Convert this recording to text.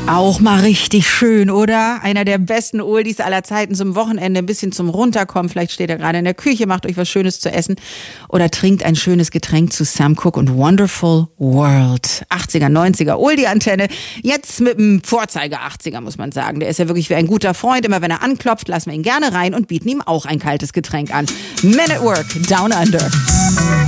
Auch mal richtig schön, oder? Einer der besten Oldies aller Zeiten zum Wochenende, ein bisschen zum Runterkommen. Vielleicht steht er gerade in der Küche, macht euch was Schönes zu essen oder trinkt ein schönes Getränk zu Sam Cooke und Wonderful World. 80er, 90er Oldie-Antenne. Jetzt mit dem Vorzeige-80er, muss man sagen. Der ist ja wirklich wie ein guter Freund. Immer wenn er anklopft, lassen wir ihn gerne rein und bieten ihm auch ein kaltes Getränk an. Men at Work, Down Under.